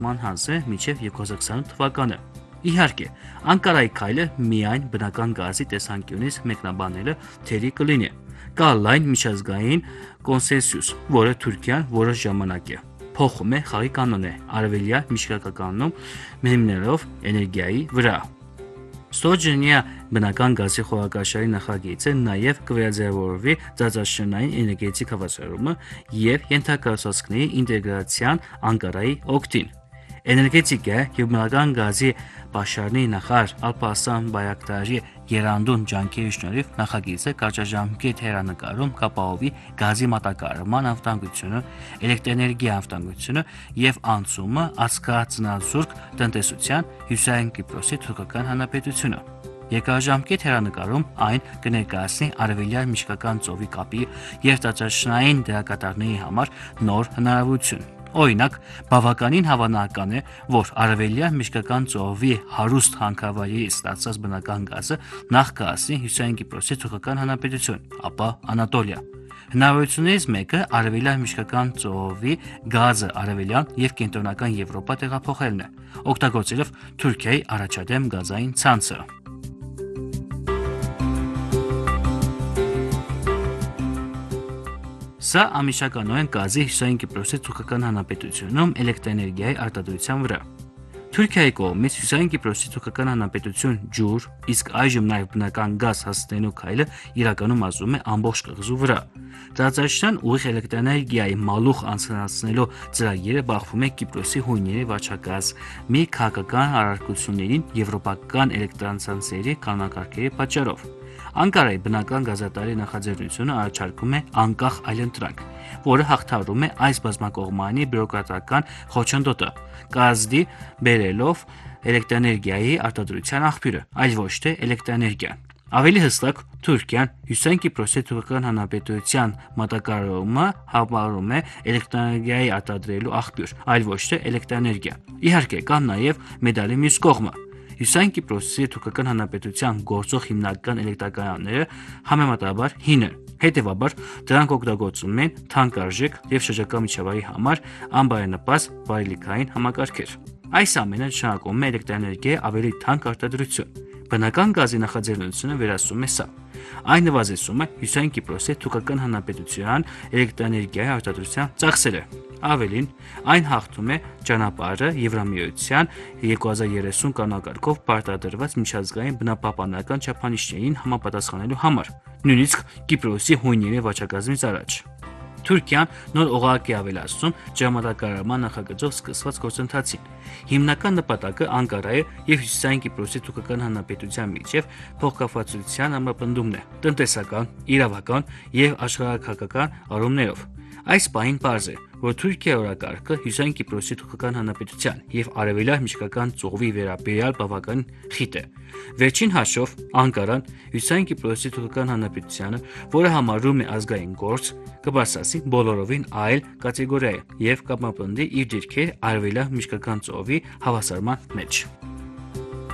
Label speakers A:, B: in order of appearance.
A: հանձը մինչև 2028 թվականը։ Իհարկե, Անկարայի քայլը միայն բնական գազի տեսանկյունից մեկնաբանելը թերի կլինի։ Կա լայն միջազգային կոնսենսուս, որը Թուրքիան որոշ ժամանակ է փոխում է խաղի կանոնը արևելյան միջնակայքանում հիմնելով էներգիայի վրա։ Ստոջենիա բնական գազի խորհրդաշարի նախագիծը նաև կվերաձևավորվի ծածաշրջանային էներգետիկ հավասարումը եւ ենթակառուցվածքների ինտեգրացիան Անկարայի օգտին։ Էներգետիկա եւ բնական գազի պաշարանի նախարար Ալպասան Բայակտարի երանդուն ջանքերի շնորհիվ նախագիծը կարճաժամկետ հեռանկարում կապահովի գազի մատակարարման անվտանգությունը, էլեկտրէներգիա անվտանգությունը եւ անցումը ածկածնազուրկ տնտեսության Հյուսիսային Կիպրոսի թուրքական հանրապետությունը։ Երկարաժամկետ հեռանկարում այն կներկայացնի արևելյան միջկական ծովի կապի եւ ծածաշրջանային դերակատարների համար նոր հնարավորություն։ Օրինակ, բավականին հավանական է, որ արևելյան միջկական ծովի հարուստ հանքավայրերից ստացած բնական գազը նախ կհասնի Հյուսիսային Կիպրոսի թուրքական հանրապետություն, ապա Անատոլիա։ Հնարավորություններից մեկը արևելյան միջկական ծովի գազը արևելյան եւ կենտրոնական Եվրոպա տեղափոխելն է, օգտագործելով Թուրքիայի առաջադեմ գազային ցանցը։ Սա ամիշականորեն գազի Հյուսիսային Կիպրոսի թուրքական հանրապետությունում էլեկտրէներգիայի արտադրության վրա։ Թուրքիայի կողմից Հյուսիսային Կիպրոսի թուրքական հանրապետություն ջուր, իսկ այժմ նաև բնական գազ հասցնելու քայլը իրականում ազդում է ամբողջ կղզու վրա։ Ծածաշրջան ուղիղ էլեկտրէներգիայի մալուխ անցկացնելու ծրագիրը բախվում է Կիպրոսի հույների վաճառակազմի քաղաքական առարկություններին եվրոպական էլեկտրացանցերի կանոնակարգերի պատճառով։ Անկարայի բնական գազատարի նախաձեռնությունը առաջարկում է անկախ այլընտրանք, որը հաղթահարում է այս բազմակողմանի բյուրոկրատական խոչընդոտը, կազդի բերելով էլեկտրէներգիայի արտադրության աղբյուրը, այլ ոչ թե էլեկտրէներգիան։ Ավելի հստակ, Թուրքիան Հյուսիսային Կիպրոսի թուրքական հանրապետության մատակարարումը համարում է էլեկտրէներգիայի արտադրելու աղբյուր, այլ ոչ թե էլեկտրէներգիա։ Իհարկե, կան նաև մեդալի մյուս կողմը։ Հյուսիսային Կիպրոսի թուրքական հանրապետության գործող հիմնական էլեկտրակայանները համեմատաբար հին են։ Հետևաբար, դրանք օգտագործում են թանկարժեք եւ շրջակա միջավայրի համար անբարենպաստ վարելիքային համակարգեր։ Այս ամենը նշանակում է էլեկտրէներգիայի ավելի թանկ արտադրություն։ Բնական գազի նախաձեռնությունը վերահսում է սա։ Այն նվազեցում է Հյուսիսային Կիպրոսի թուրքական հանրապետության էլեկտրէներգիայի արտադրության ծախսերը։ Ավելին, այն հաղթում է ճանապարհը Եվրամիության 2030 կանոնակարգով պարտադրված միջազգային բնապահպանական չափանիշներին համապատասխանելու համար, նույնիսկ Կիպրոսի հույների վաճառակազմից առաջ։ Թուրքիան նոր օղակ է ավելացնում ջրամատակարարման նախագծով սկսված գործընթացին։ Հիմնական նպատակը Անկարայի եւ Հյուսիսային Կիպրոսի թուրքական հանրապետության միջև փոխկապվածության ամրապնդումն է՝ տնտեսական, իրավական եւ աշխարհաքաղաքական առումներով։ Այս պահին պարզ է, որ Թուրքիայի օրակարգը Հյուսիսային Կիպրոսի թուրքական հանրապետության եւ արևելյան միջկական ծովի վերաբերյալ բավական խիտ է։ Վերջին հաշվով Անկարան Հյուսիսային Կիպրոսի թուրքական հանրապետությանը, որը համարում է ազգային գործ, կբարձրացնի բոլորովին այլ կատեգորիա եւ կապապնդի իր դիրքերը արևելյան միջկական ծովի հավասարման մեջ։